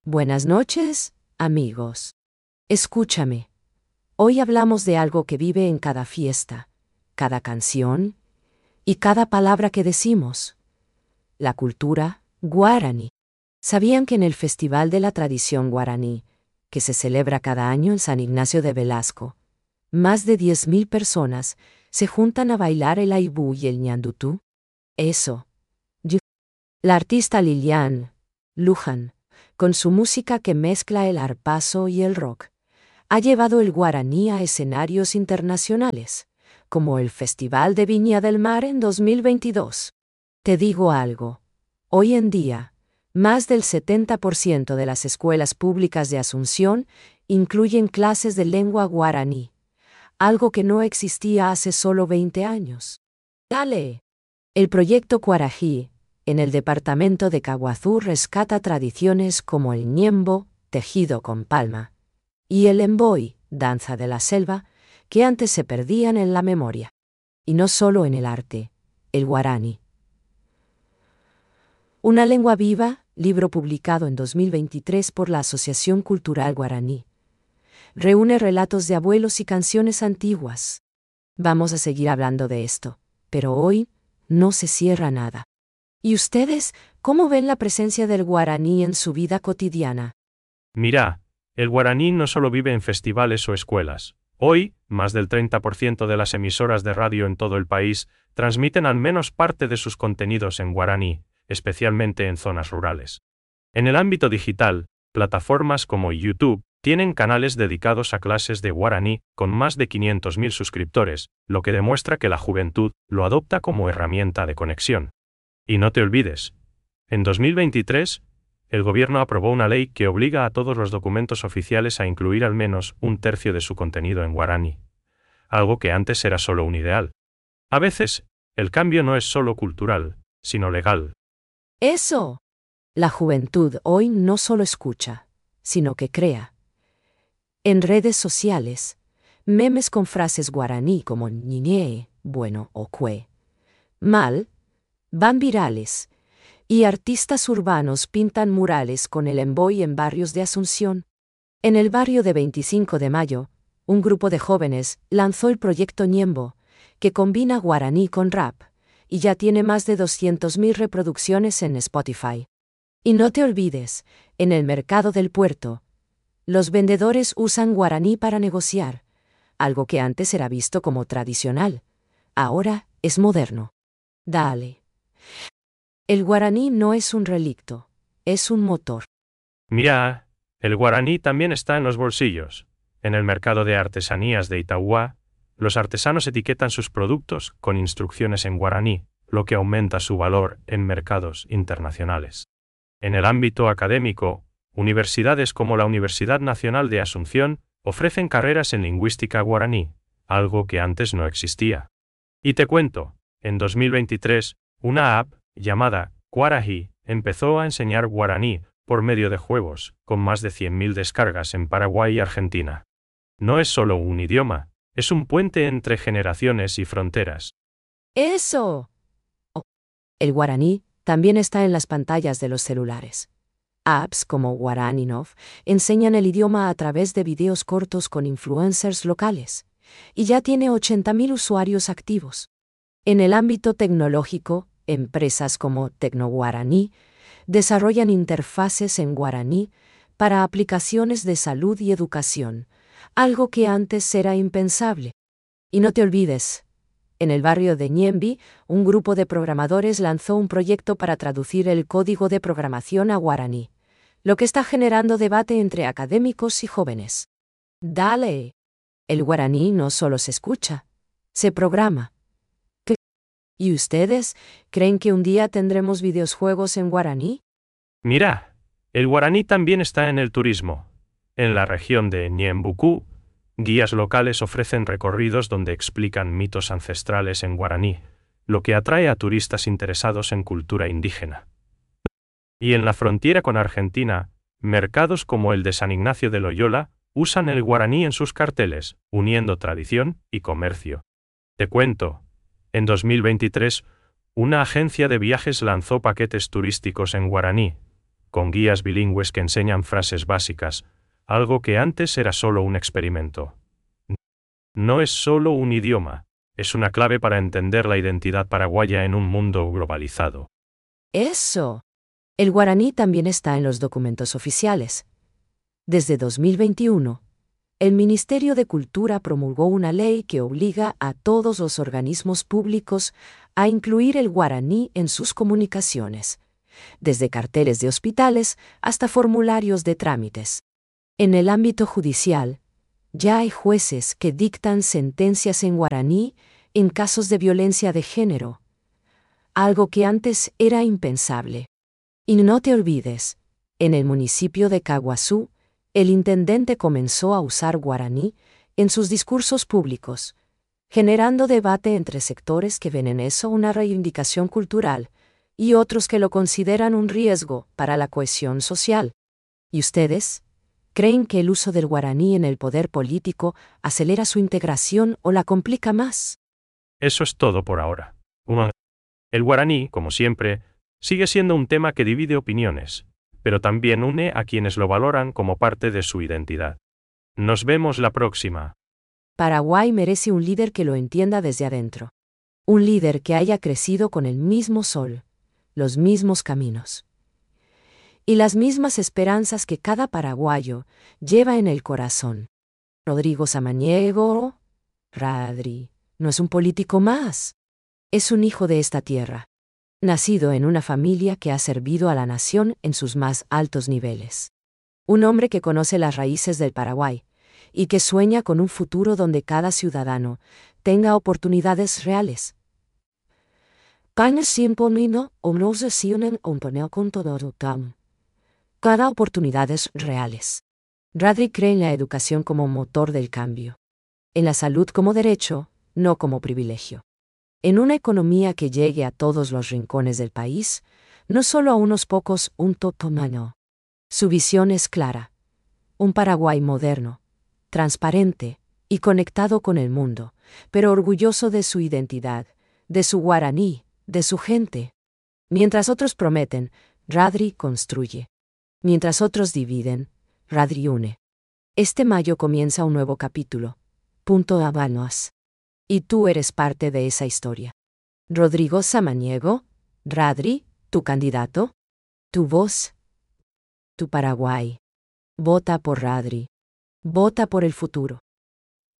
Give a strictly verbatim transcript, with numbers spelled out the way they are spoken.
Buenas noches, amigos. Escúchame. Hoy hablamos de algo que vive en cada fiesta, cada canción y cada palabra que decimos. La cultura guaraní. ¿Sabían que en el Festival de la Tradición Guaraní, que se celebra cada año en San Ignacio de Velasco, más de diez mil personas se juntan a bailar el aibú y el ñandutú? Eso. Yo. La artista Lilian Luján, con su música que mezcla el arpazo y el rock, ha llevado el guaraní a escenarios internacionales, como el Festival de Viña del Mar en dos mil veintidós. Te digo algo. Hoy en día, más del setenta por ciento de las escuelas públicas de Asunción incluyen clases de lengua guaraní, algo que no existía hace solo veinte años. Dale. El proyecto Cuarají, en el departamento de Caguazú, rescata tradiciones como el ñembo, tejido con palma, y el emboy, danza de la selva, que antes se perdían en la memoria. Y no solo en el arte, el guaraní. Una lengua viva, libro publicado en dos mil veintitrés por la Asociación Cultural Guaraní. Reúne relatos de abuelos y canciones antiguas. Vamos a seguir hablando de esto, pero hoy no se cierra nada. ¿Y ustedes, cómo ven la presencia del guaraní en su vida cotidiana? Mira, el guaraní no solo vive en festivales o escuelas. Hoy, más del treinta por ciento de las emisoras de radio en todo el país transmiten al menos parte de sus contenidos en guaraní, especialmente en zonas rurales. En el ámbito digital, plataformas como YouTube tienen canales dedicados a clases de guaraní con más de quinientos mil suscriptores, lo que demuestra que la juventud lo adopta como herramienta de conexión. Y no te olvides, en dos mil veintitrés, el gobierno aprobó una ley que obliga a todos los documentos oficiales a incluir al menos un tercio de su contenido en guaraní, algo que antes era solo un ideal. A veces, el cambio no es solo cultural, sino legal. Eso. La juventud hoy no solo escucha, sino que crea. En redes sociales, memes con frases guaraní como ñiñe, bueno o cue, mal, van virales, y artistas urbanos pintan murales con el emboy en barrios de Asunción. En el barrio de veinticinco de mayo, un grupo de jóvenes lanzó el proyecto Ñembo, que combina guaraní con rap, y ya tiene más de doscientas mil reproducciones en Spotify. Y no te olvides, en el mercado del puerto, los vendedores usan guaraní para negociar, algo que antes era visto como tradicional, ahora es moderno. Dale. El guaraní no es un relicto, es un motor. Mira, el guaraní también está en los bolsillos. En el mercado de artesanías de Itauguá, los artesanos etiquetan sus productos con instrucciones en guaraní, lo que aumenta su valor en mercados internacionales. En el ámbito académico, universidades como la Universidad Nacional de Asunción ofrecen carreras en lingüística guaraní, algo que antes no existía. Y te cuento, en dos mil veintitrés, una app llamada Cuarají empezó a enseñar guaraní por medio de juegos, con más de cien mil descargas en Paraguay y Argentina. No es solo un idioma, es un puente entre generaciones y fronteras. ¡Eso! Oh. El guaraní también está en las pantallas de los celulares. Apps como Guaraninov enseñan el idioma a través de videos cortos con influencers locales, y ya tiene ochenta mil usuarios activos. En el ámbito tecnológico, empresas como Tecnoguaraní desarrollan interfaces en guaraní para aplicaciones de salud y educación, algo que antes era impensable. Y no te olvides, en el barrio de Ñembi, un grupo de programadores lanzó un proyecto para traducir el código de programación a guaraní, lo que está generando debate entre académicos y jóvenes. Dale. El guaraní no solo se escucha, se programa. ¿Y ustedes creen que un día tendremos videojuegos en guaraní? Mira, el guaraní también está en el turismo. En la región de Ñembucú, guías locales ofrecen recorridos donde explican mitos ancestrales en guaraní, lo que atrae a turistas interesados en cultura indígena. Y en la frontera con Argentina, mercados como el de San Ignacio de Loyola usan el guaraní en sus carteles, uniendo tradición y comercio. Te cuento. En dos mil veintitrés, una agencia de viajes lanzó paquetes turísticos en guaraní, con guías bilingües que enseñan frases básicas, algo que antes era solo un experimento. No es solo un idioma, es una clave para entender la identidad paraguaya en un mundo globalizado. Eso. El guaraní también está en los documentos oficiales. Desde dos mil veintiuno, el Ministerio de Cultura promulgó una ley que obliga a todos los organismos públicos a incluir el guaraní en sus comunicaciones, desde carteles de hospitales hasta formularios de trámites. En el ámbito judicial, ya hay jueces que dictan sentencias en guaraní en casos de violencia de género, algo que antes era impensable. Y no te olvides, en el municipio de Caguazú, el intendente comenzó a usar guaraní en sus discursos públicos, generando debate entre sectores que ven en eso una reivindicación cultural y otros que lo consideran un riesgo para la cohesión social. ¿Y ustedes? ¿Creen que el uso del guaraní en el poder político acelera su integración o la complica más? Eso es todo por ahora. Uno. El guaraní, como siempre, sigue siendo un tema que divide opiniones, pero también une a quienes lo valoran como parte de su identidad. Nos vemos la próxima. Paraguay merece un líder que lo entienda desde adentro. Un líder que haya crecido con el mismo sol, los mismos caminos y las mismas esperanzas que cada paraguayo lleva en el corazón. Rodrigo Samaniego, Radri, no es un político más. Es un hijo de esta tierra, nacido en una familia que ha servido a la nación en sus más altos niveles. Un hombre que conoce las raíces del Paraguay y que sueña con un futuro donde cada ciudadano tenga oportunidades reales. Cada oportunidades reales. Radri cree en la educación como motor del cambio, en la salud como derecho, no como privilegio. En una economía que llegue a todos los rincones del país, no solo a unos pocos, un totomano. Su visión es clara. Un Paraguay moderno, transparente y conectado con el mundo, pero orgulloso de su identidad, de su guaraní, de su gente. Mientras otros prometen, Radri construye. Mientras otros dividen, Radri une. Este mayo comienza un nuevo capítulo. Punto Habanos. Y tú eres parte de esa historia. Rodrigo Samaniego, Radri, tu candidato, tu voz, tu Paraguay. Vota por Radri. Vota por el futuro.